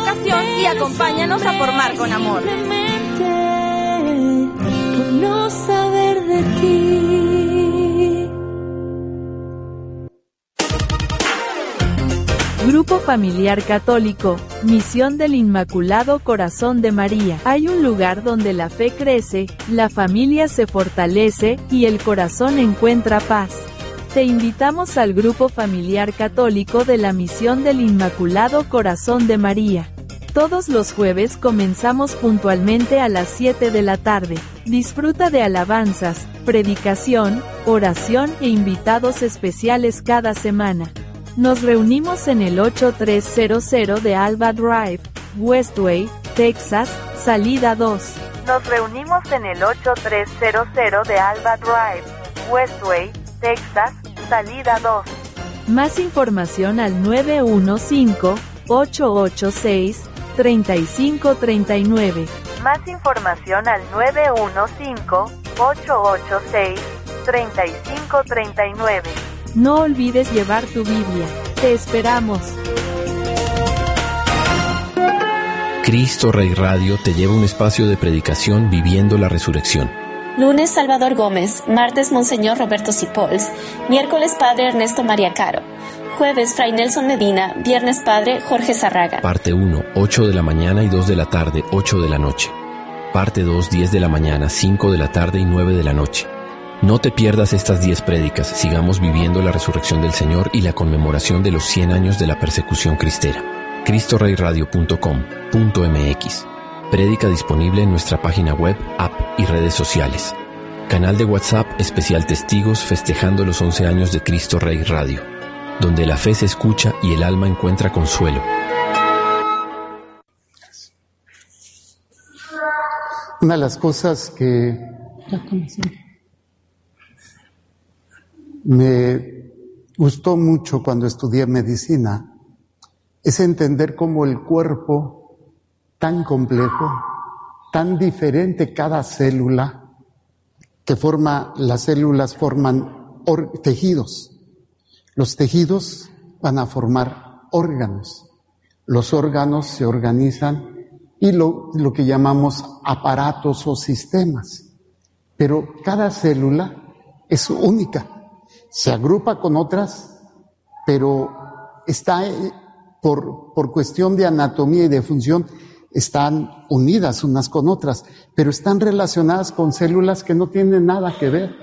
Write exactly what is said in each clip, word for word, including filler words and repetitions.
vocación y acompáñanos a formar con amor. Por no saber de ti. Grupo Familiar Católico, Misión del Inmaculado Corazón de María. Hay un lugar donde la fe crece, la familia se fortalece y el corazón encuentra paz. Te invitamos al Grupo Familiar Católico de la Misión del Inmaculado Corazón de María. Todos los jueves comenzamos puntualmente a las siete de la tarde. Disfruta de alabanzas, predicación, oración e invitados especiales cada semana. Nos reunimos en el ocho tres cero cero de Alba Drive, Westway, Texas, salida dos. Nos reunimos en el ocho tres cero cero de Alba Drive, Westway, Texas, salida dos. Más información al nueve uno cinco, ocho ocho seis, tres cinco tres nueve. Más información al nueve uno cinco, ocho ocho seis, tres cinco tres nueve. No olvides llevar tu Biblia. Te esperamos. Cristo Rey Radio te lleva a un espacio de predicación viviendo la resurrección. Lunes Salvador Gómez, martes Monseñor Roberto Cipols, miércoles Padre Ernesto María Caro, jueves Fray Nelson Medina, viernes Padre Jorge Zarraga. Parte uno, ocho de la mañana y dos de la tarde, ocho de la noche. Parte dos, diez de la mañana, cinco de la tarde y nueve de la noche. No te pierdas estas diez prédicas, sigamos viviendo la resurrección del Señor y la conmemoración de los cien años de la persecución cristera. cristo rey radio punto com punto m x. Prédica disponible en nuestra página web, app y redes sociales. Canal de WhatsApp especial Testigos festejando los once años de Cristo Rey Radio, donde la fe se escucha y el alma encuentra consuelo. Una de las cosas que me gustó mucho cuando estudié medicina es entender cómo el cuerpo, tan complejo, tan diferente cada célula, que forma, las células forman or, tejidos. Los tejidos van a formar órganos. Los órganos se organizan y lo, lo que llamamos aparatos o sistemas. Pero cada célula es única. Se agrupa con otras, pero está, por, por cuestión de anatomía y de función, están unidas unas con otras, pero están relacionadas con células que no tienen nada que ver.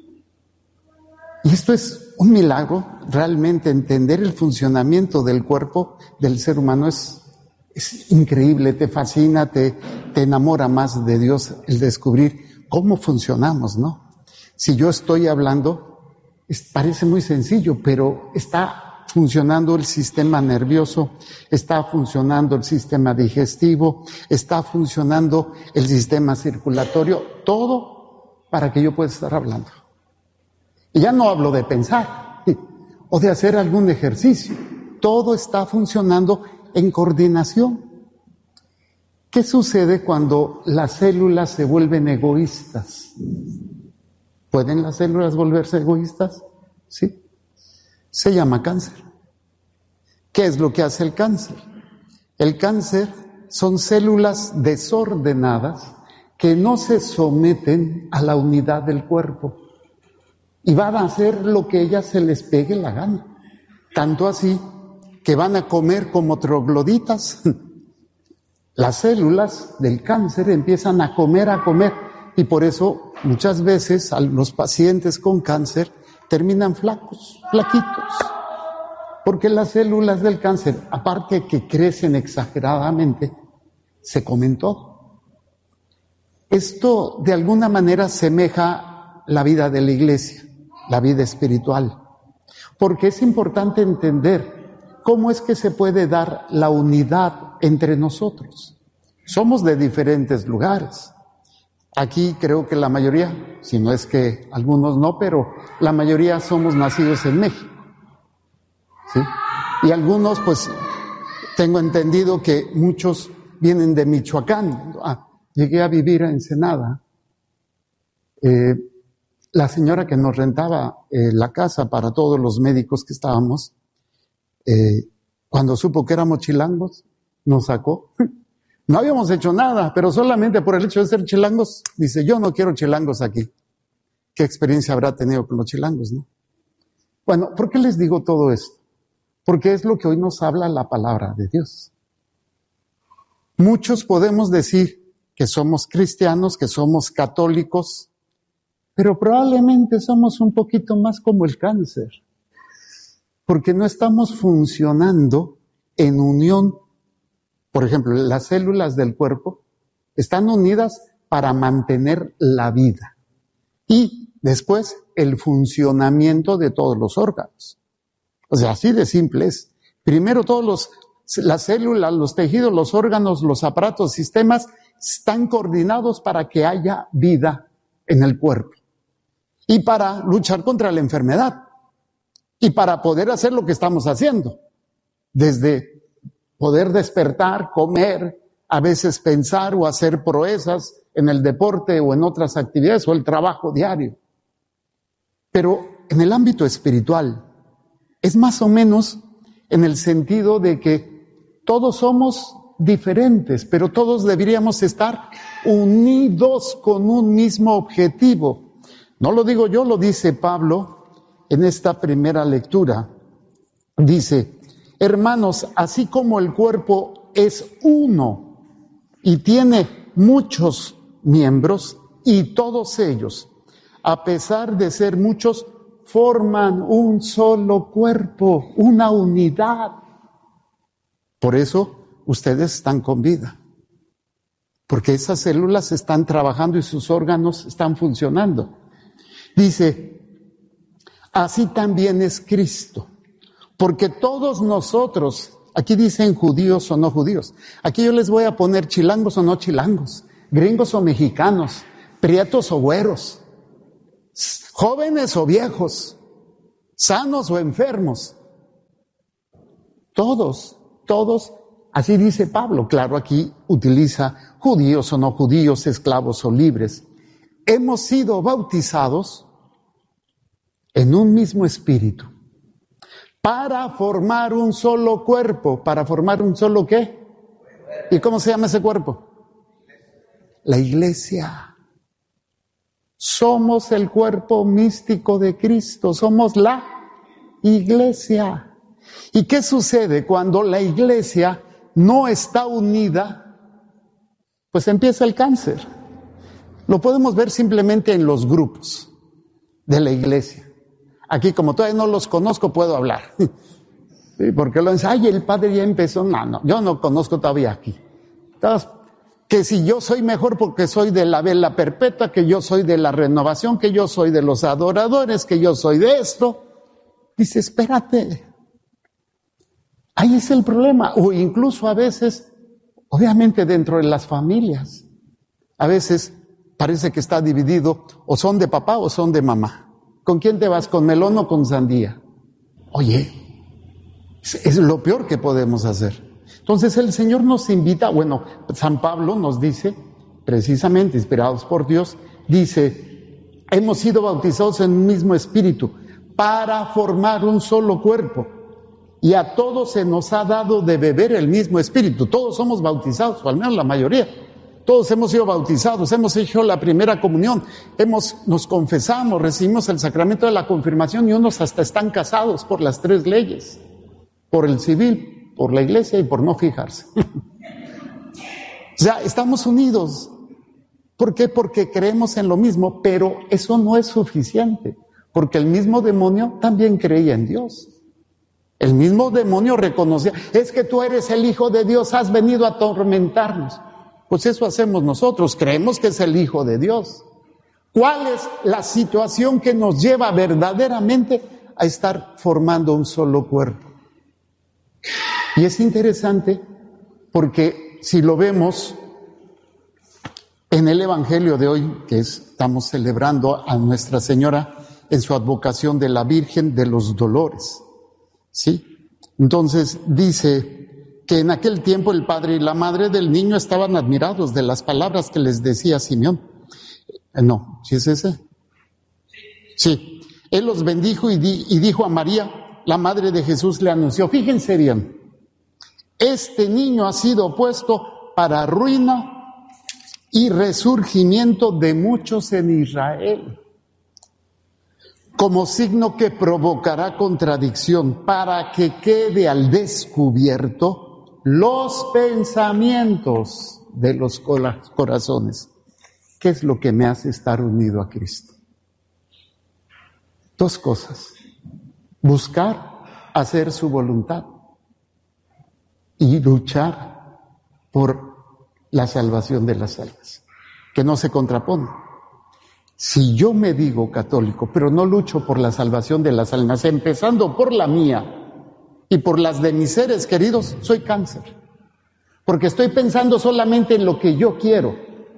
Y esto es un milagro, realmente entender el funcionamiento del cuerpo del ser humano es, es increíble, te fascina, te, te enamora más de Dios el descubrir cómo funcionamos, ¿no? Si yo estoy hablando, es, parece muy sencillo, pero está funcionando el sistema nervioso, está funcionando el sistema digestivo, está funcionando el sistema circulatorio, todo para que yo pueda estar hablando. Y ya no hablo de pensar o de hacer algún ejercicio, todo está funcionando en coordinación. ¿Qué sucede cuando las células se vuelven egoístas? ¿Pueden las células volverse egoístas? Sí. Se llama cáncer. ¿Qué es lo que hace el cáncer? El cáncer son células desordenadas que no se someten a la unidad del cuerpo y van a hacer lo que ellas se les pegue la gana. Tanto así que van a comer como trogloditas. Las células del cáncer empiezan a comer, a comer, y por eso muchas veces a los pacientes con cáncer terminan flacos, flaquitos, porque las células del cáncer, aparte que crecen exageradamente, se comen todo. Esto de alguna manera semeja la vida de la iglesia, la vida espiritual, porque es importante entender cómo es que se puede dar la unidad entre nosotros. Somos de diferentes lugares. Aquí creo que la mayoría, si no es que algunos no, pero la mayoría somos nacidos en México, ¿sí? Y algunos, pues, tengo entendido que muchos vienen de Michoacán. Ah, llegué a vivir en Ensenada. Eh, la señora que nos rentaba eh, la casa para todos los médicos que estábamos, eh, cuando supo que éramos chilangos, nos sacó. No habíamos hecho nada, pero solamente por el hecho de ser chilangos, dice, yo no quiero chilangos aquí. ¿Qué experiencia habrá tenido con los chilangos, no? Bueno, ¿por qué les digo todo esto? Porque es lo que hoy nos habla la palabra de Dios. Muchos podemos decir que somos cristianos, que somos católicos, pero probablemente somos un poquito más como el cáncer, porque no estamos funcionando en unión. Por ejemplo, las células del cuerpo están unidas para mantener la vida y después el funcionamiento de todos los órganos. O sea, así de simple es. Primero todos los, las células, los tejidos, los órganos, los aparatos, sistemas están coordinados para que haya vida en el cuerpo y para luchar contra la enfermedad y para poder hacer lo que estamos haciendo, desde poder despertar, comer, a veces pensar o hacer proezas en el deporte o en otras actividades o el trabajo diario. Pero en el ámbito espiritual es más o menos en el sentido de que todos somos diferentes, pero todos deberíamos estar unidos con un mismo objetivo. No lo digo yo, lo dice Pablo en esta primera lectura. Dice, hermanos, así como el cuerpo es uno y tiene muchos miembros, y todos ellos, a pesar de ser muchos, forman un solo cuerpo, una unidad. Por eso ustedes están con vida, porque esas células están trabajando y sus órganos están funcionando. Dice, así también es Cristo, porque todos nosotros, aquí dicen judíos o no judíos, aquí yo les voy a poner chilangos o no chilangos, gringos o mexicanos, prietos o güeros, jóvenes o viejos, sanos o enfermos, todos, todos, así dice Pablo, claro, aquí utiliza judíos o no judíos, esclavos o libres, hemos sido bautizados en un mismo espíritu, para formar un solo cuerpo, para formar un solo ¿qué? ¿Y cómo se llama ese cuerpo? La iglesia. Somos el cuerpo místico de Cristo, somos la iglesia. ¿Y qué sucede cuando la iglesia no está unida? Pues empieza el cáncer. Lo podemos ver simplemente en los grupos de la iglesia. Aquí, como todavía no los conozco, puedo hablar. Sí, porque lo dicen, ay, el padre ya empezó. No, no, yo no conozco todavía aquí. Entonces, que si yo soy mejor porque soy de la vela perpetua, que yo soy de la renovación, que yo soy de los adoradores, que yo soy de esto. Dice, espérate. Ahí es el problema. O incluso a veces, obviamente dentro de las familias, a veces parece que está dividido, o son de papá o son de mamá. ¿Con quién te vas? ¿Con melón o con sandía? Oye, es lo peor que podemos hacer. Entonces el Señor nos invita, bueno, San Pablo nos dice, precisamente inspirados por Dios, dice, hemos sido bautizados en un mismo espíritu para formar un solo cuerpo y a todos se nos ha dado de beber el mismo espíritu. Todos somos bautizados, o al menos la mayoría. Todos hemos sido bautizados, hemos hecho la primera comunión, hemos, nos confesamos, recibimos el sacramento de la confirmación y unos hasta están casados por las tres leyes, por el civil, por la iglesia y por no fijarse. O sea, estamos unidos. ¿Por qué? Porque creemos en lo mismo, pero eso no es suficiente, porque el mismo demonio también creía en Dios. El mismo demonio reconocía, es que tú eres el Hijo de Dios, has venido a atormentarnos. Pues eso hacemos nosotros, creemos que es el Hijo de Dios. ¿Cuál es la situación que nos lleva verdaderamente a estar formando un solo cuerpo? Y es interesante porque si lo vemos en el Evangelio de hoy, que estamos celebrando a Nuestra Señora en su advocación de la Virgen de los Dolores, ¿sí? Entonces dice que en aquel tiempo el padre y la madre del niño estaban admirados de las palabras que les decía Simeón. Eh, no, ¿sí es ese? Sí. Él los bendijo y, di, y dijo a María, la madre de Jesús, le anunció, fíjense bien, Este niño ha sido puesto para ruina y resurgimiento de muchos en Israel, como signo que provocará contradicción, para que quede al descubierto los pensamientos de los corazones. ¿Qué es lo que me hace estar unido a Cristo? Dos cosas: buscar hacer su voluntad y luchar por la salvación de las almas, que no se contrapone. Si yo me digo católico, pero no lucho por la salvación de las almas, empezando por la mía y por las de mis seres queridos, soy cáncer. Porque estoy pensando solamente en lo que yo quiero,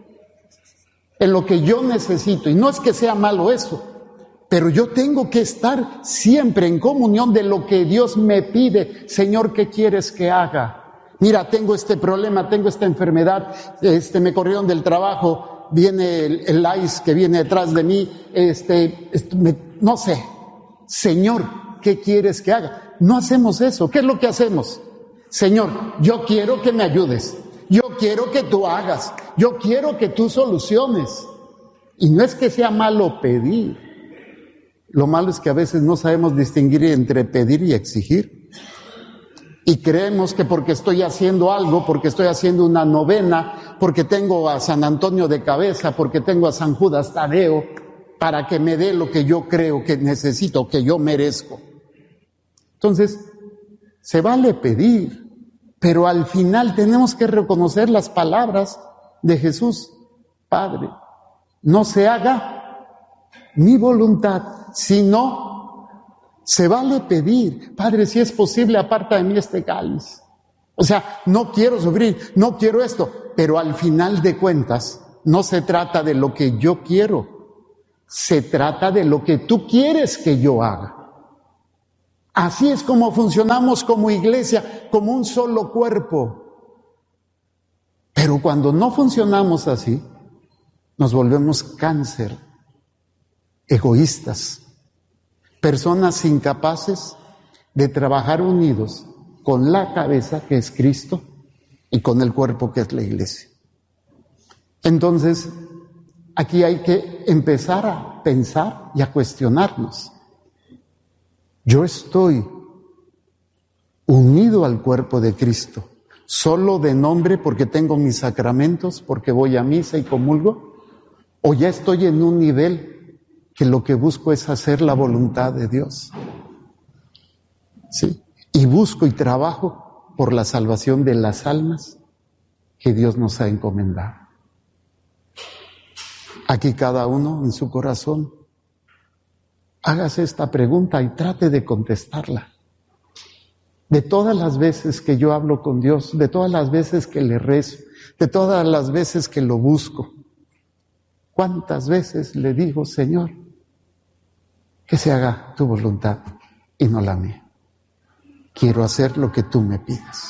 en lo que yo necesito. Y no es que sea malo eso, pero yo tengo que estar siempre en comunión de lo que Dios me pide. Señor, ¿qué quieres que haga? Mira, tengo este problema, tengo esta enfermedad, este, me corrieron del trabajo, viene el, el I C E que viene detrás de mí, este, este me, no sé. Señor, ¿qué quieres que haga? No hacemos eso. ¿Qué es lo que hacemos? Señor, yo quiero que me ayudes, yo quiero que tú hagas, yo quiero que tú soluciones. Y no es que sea malo pedir. Lo malo es que a veces no sabemos distinguir entre pedir y exigir. Y creemos que porque estoy haciendo algo, porque estoy haciendo una novena, porque tengo a San Antonio de cabeza, porque tengo a San Judas Tadeo, para que me dé lo que yo creo que necesito, que yo merezco. Entonces, se vale pedir, pero al final tenemos que reconocer las palabras de Jesús. Padre, no se haga mi voluntad, sino se vale pedir. Padre, si es posible, aparta de mí este cáliz. O sea, no quiero sufrir, no quiero esto, pero al final de cuentas, no se trata de lo que yo quiero, se trata de lo que tú quieres que yo haga. Así es como funcionamos como iglesia, como un solo cuerpo. Pero cuando no funcionamos así, nos volvemos cáncer, egoístas, personas incapaces de trabajar unidos con la cabeza que es Cristo y con el cuerpo que es la iglesia. Entonces, aquí hay que empezar a pensar y a cuestionarnos. Yo estoy unido al cuerpo de Cristo, solo de nombre porque tengo mis sacramentos, porque voy a misa y comulgo, o ya estoy en un nivel que lo que busco es hacer la voluntad de Dios. Sí, y busco y trabajo por la salvación de las almas que Dios nos ha encomendado. Aquí cada uno en su corazón, hágase esta pregunta y trate de contestarla. De todas las veces que yo hablo con Dios, de todas las veces que le rezo, de todas las veces que lo busco, ¿cuántas veces le digo, Señor, que se haga tu voluntad y no la mía? Quiero hacer lo que tú me pides.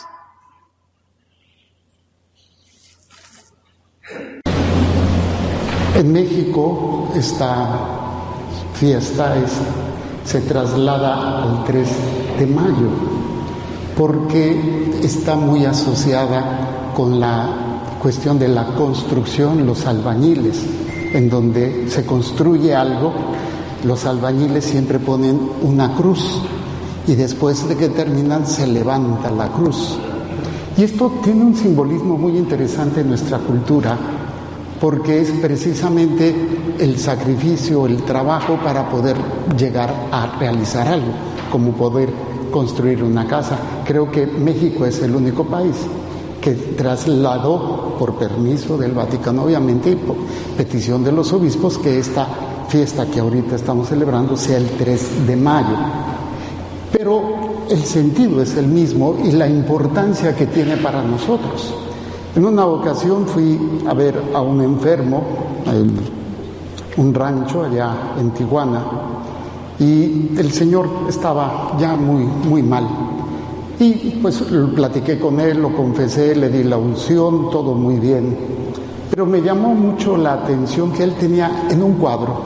En México esta fiesta es, se traslada al tres de mayo porque está muy asociada con la cuestión de la construcción, los albañiles, en donde se construye algo, los albañiles siempre ponen una cruz y después de que terminan se levanta la cruz. Y esto tiene un simbolismo muy interesante en nuestra cultura, porque es precisamente el sacrificio, el trabajo para poder llegar a realizar algo, como poder construir una casa. Creo que México es el único país que trasladó, por permiso del Vaticano, obviamente, y por petición de los obispos, que esta fiesta que ahorita estamos celebrando sea el tres de mayo. Pero el sentido es el mismo y la importancia que tiene para nosotros. En una ocasión fui a ver a un enfermo en un rancho allá en Tijuana y el señor estaba ya muy, muy mal. Y pues platiqué con él, lo confesé, le di la unción, todo muy bien. Pero me llamó mucho la atención que él tenía en un cuadro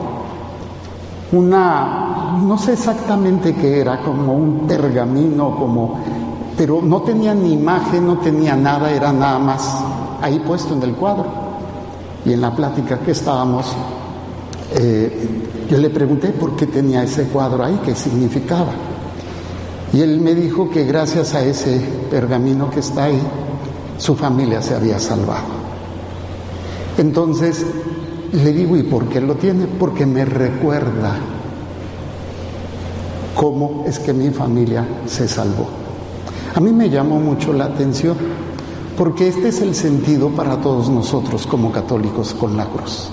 una, no sé exactamente qué era, como un pergamino, como pero no tenía ni imagen, no tenía nada, era nada más ahí puesto en el cuadro. Y en la plática que estábamos, eh, yo le pregunté por qué tenía ese cuadro ahí, qué significaba. Y él me dijo que gracias a ese pergamino que está ahí, su familia se había salvado. Entonces le digo, ¿y por qué lo tiene? Porque me recuerda cómo es que mi familia se salvó. A mí me llamó mucho la atención, porque este es el sentido para todos nosotros como católicos con la cruz.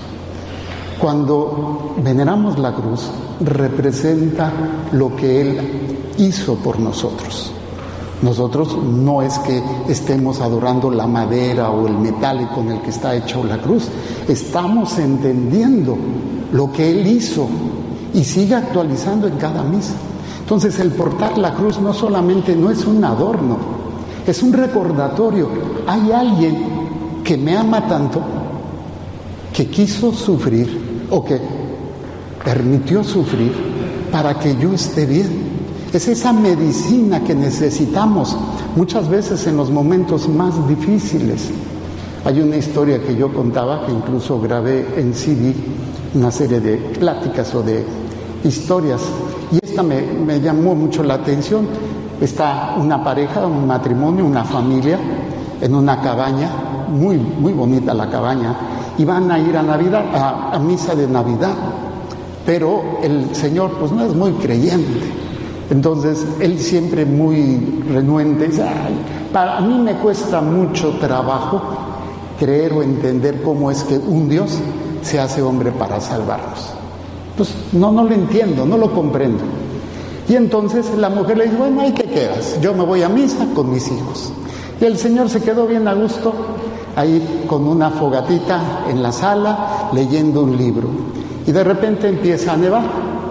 Cuando veneramos la cruz, representa lo que Él hizo por nosotros. Nosotros no es que estemos adorando la madera o el metal con el que está hecho la cruz, estamos entendiendo lo que Él hizo y sigue actualizando en cada misa. Entonces el portar la cruz no solamente no es un adorno, es un recordatorio. Hay alguien que me ama tanto, que quiso sufrir o que permitió sufrir para que yo esté bien. Es esa medicina que necesitamos muchas veces en los momentos más difíciles. Hay una historia que yo contaba, que incluso grabé en C D, una serie de pláticas o de historias, y esta me, me llamó mucho la atención. Está una pareja, un matrimonio, una familia en una cabaña, muy, muy bonita la cabaña, y van a ir a Navidad, a, a misa de Navidad, pero el señor pues no es muy creyente. Entonces, él siempre muy renuente, dice, ay, para mí me cuesta mucho trabajo creer o entender cómo es que un Dios se hace hombre para salvarnos. Pues no, no lo entiendo, no lo comprendo. Y entonces la mujer le dice, bueno, ahí te quedas, yo me voy a misa con mis hijos. Y el señor se quedó bien a gusto, ahí con una fogatita en la sala, leyendo un libro. Y de repente empieza a nevar.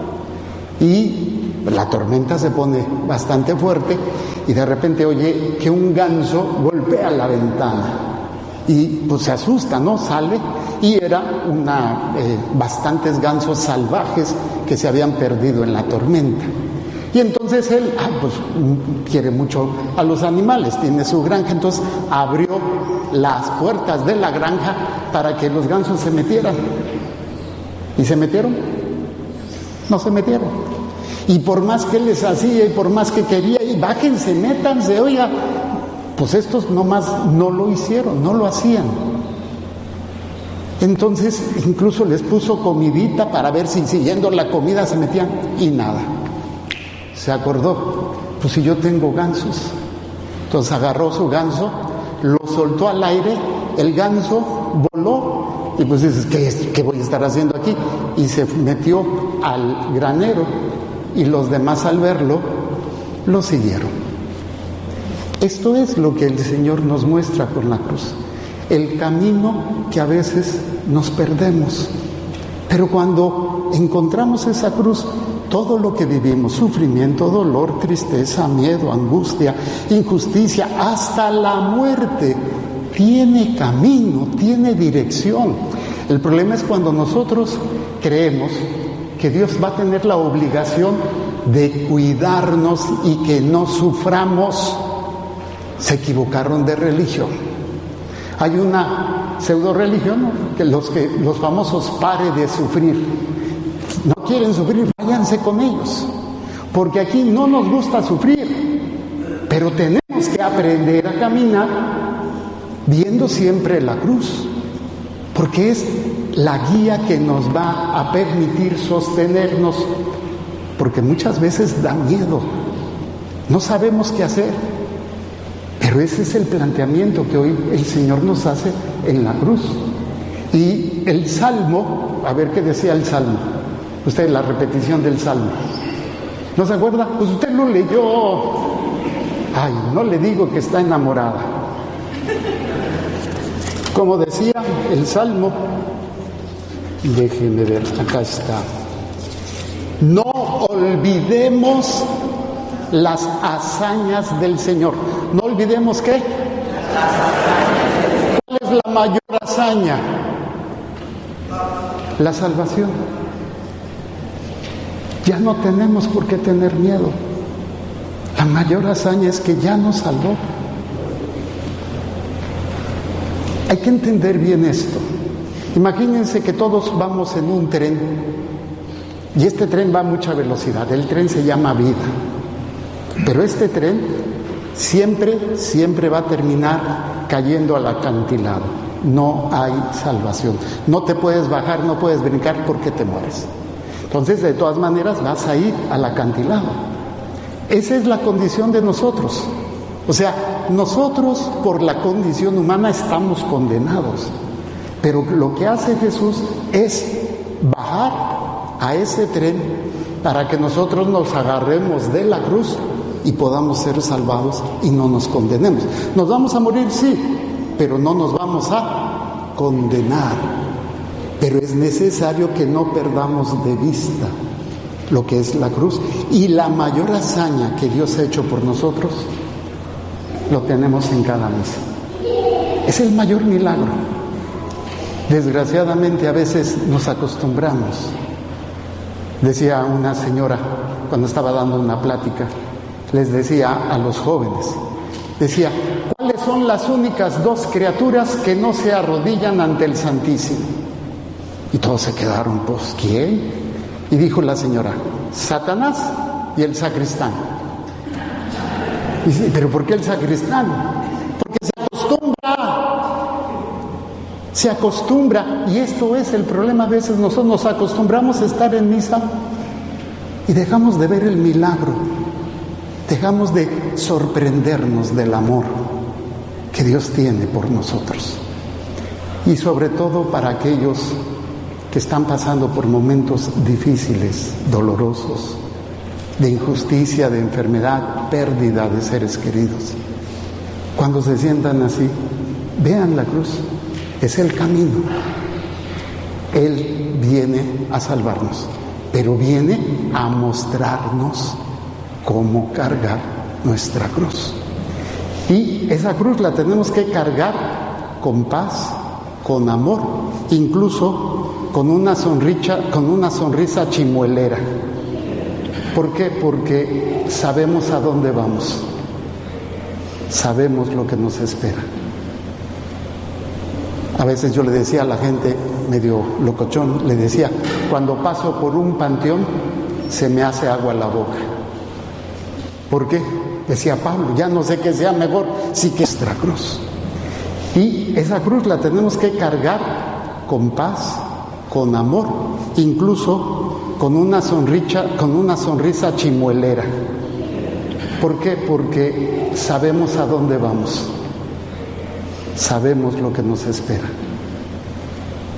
Y la tormenta se pone bastante fuerte y de repente oye que un ganso golpea la ventana y pues se asusta, ¿no? Sale y era una, eh, bastantes gansos salvajes que se habían perdido en la tormenta. Y entonces él, ah, pues quiere mucho a los animales, tiene su granja, entonces abrió las puertas de la granja para que los gansos se metieran. ¿Y se metieron? No se metieron. Y por más que les hacía y por más que quería, y bájense, métanse, oiga, pues estos nomás no lo hicieron, no lo hacían. Entonces incluso les puso comidita para ver si siguiendo la comida se metían, y nada. Se acordó, pues si yo tengo gansos. Entonces agarró su ganso, lo soltó al aire, el ganso voló, y pues dices, ¿qué, qué voy a estar haciendo aquí? Y se metió al granero. Y los demás al verlo, lo siguieron. Esto es lo que el Señor nos muestra con la cruz. El camino que a veces nos perdemos. Pero cuando encontramos esa cruz, todo lo que vivimos, sufrimiento, dolor, tristeza, miedo, angustia, injusticia, hasta la muerte, tiene camino, tiene dirección. El problema es cuando nosotros creemos que Dios va a tener la obligación de cuidarnos y que no suframos. Se equivocaron de religión. Hay una pseudo religión, ¿no? que los que los famosos pare de sufrir. No quieren sufrir, váyanse con ellos. Porque aquí no nos gusta sufrir, pero tenemos que aprender a caminar viendo siempre la cruz, porque es la guía que nos va a permitir sostenernos, porque muchas veces da miedo, no sabemos qué hacer, pero ese es el planteamiento que hoy el Señor nos hace en la cruz. Y el Salmo, a ver qué decía el Salmo, usted la repetición del Salmo, ¿no se acuerda? Pues usted lo leyó. Ay, no le digo que está enamorada. Como decía el Salmo, déjenme ver, acá está. No olvidemos las hazañas del Señor. No olvidemos ¿qué? ¿Cuál es la mayor hazaña? La salvación. Ya no tenemos por qué tener miedo. La mayor hazaña es que ya nos salvó. Hay que entender bien esto. Imagínense que todos vamos en un tren y este tren va a mucha velocidad. El tren se llama vida. Pero este tren siempre, siempre va a terminar cayendo al acantilado. No hay salvación. No te puedes bajar, no puedes brincar porque te mueres. Entonces, de todas maneras, vas a ir al acantilado. Esa es la condición de nosotros. O sea, nosotros por la condición humana estamos condenados. Pero lo que hace Jesús es bajar a ese tren para que nosotros nos agarremos de la cruz y podamos ser salvados y no nos condenemos. Nos vamos a morir, sí, pero no nos vamos a condenar. Pero es necesario que no perdamos de vista lo que es la cruz. Y la mayor hazaña que Dios ha hecho por nosotros, lo tenemos en cada misa. Es el mayor milagro. Desgraciadamente a veces nos acostumbramos. Decía una señora cuando estaba dando una plática, les decía a los jóvenes, decía, ¿cuáles son las únicas dos criaturas que no se arrodillan ante el Santísimo? Y todos se quedaron, pues, ¿quién? Y dijo la señora, Satanás y el sacristán. Y dice, ¿pero por qué el sacristán? Porque se acostumbra, se acostumbra, y esto es el problema. A veces nosotros nos acostumbramos a estar en misa y dejamos de ver el milagro, dejamos de sorprendernos del amor que Dios tiene por nosotros. Y sobre todo para aquellos que están pasando por momentos difíciles, dolorosos, de injusticia, de enfermedad, pérdida de seres queridos. Cuando se sientan así, vean la cruz, es el camino. Él viene a salvarnos, pero viene a mostrarnos cómo cargar nuestra cruz. Y esa cruz la tenemos que cargar con paz, con amor, incluso con una sonrisa, con una sonrisa chimuelera. ¿Por qué? Porque sabemos a dónde vamos, sabemos lo que nos espera. A veces yo le decía a la gente, medio locochón, le decía, cuando paso por un panteón se me hace agua la boca. ¿Por qué? Decía Pablo, ya no sé qué sea mejor, sí que nuestra cruz. Y esa cruz la tenemos que cargar con paz, con amor, incluso con una sonrisa, con una sonrisa chimuelera. ¿Por qué? Porque sabemos a dónde vamos, sabemos lo que nos espera.